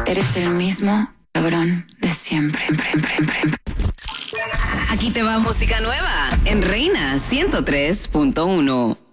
Eres el mismo cabrón de siempre. Aquí te va música nueva en Reina 103.1.